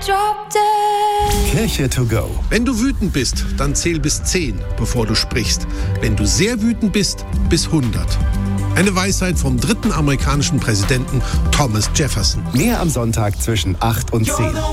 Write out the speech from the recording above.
Kirche to go. Wenn du wütend bist, dann zähl bis 10, bevor du sprichst. Wenn du sehr wütend bist, bis 100. Eine Weisheit vom 3. amerikanischen Präsidenten Thomas Jefferson. Mehr am Sonntag zwischen 8 und 10.